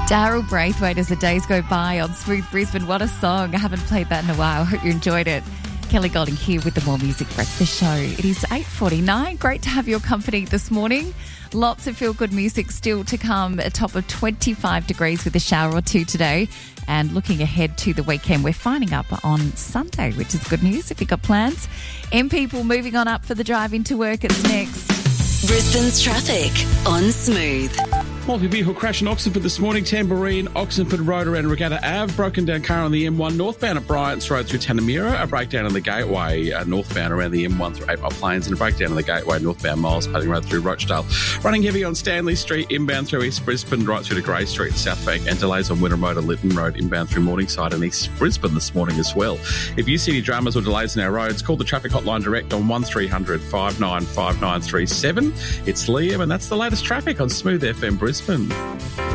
Daryl Braithwaite as the days go by on Smooth Brisbane. What a song. I haven't played that in a while. I hope you enjoyed it. Kelly Golding here with the More Music Breakfast Show. It is 8:49. Great to have your company this morning. Lots of feel-good music still to come. A top of 25 degrees with a shower or two today. And looking ahead to the weekend, we're finding up on Sunday, which is good news if you've got plans. People moving on up for the drive into work. It's next. Brisbane's traffic on Smooth. Multi-vehicle crash in Oxenford this morning. Tamborine, Oxenford Road around Regatta Ave. Broken down car on the M1 northbound at Bryant's Road through Tanamira. A breakdown on the Gateway northbound around the M1 through 8 Mile Plains. And a breakdown on the Gateway northbound Miles Pading Road through Rochdale. Running heavy on Stanley Street inbound through East Brisbane right through to Grey Street, South Bank. And delays on Wynnum Road and Lytton Road inbound through Morningside and East Brisbane this morning as well. If you see any dramas or delays in our roads, call the traffic hotline direct on 1300 595937. It's Liam and that's the latest traffic on Smooth FM Brisbane.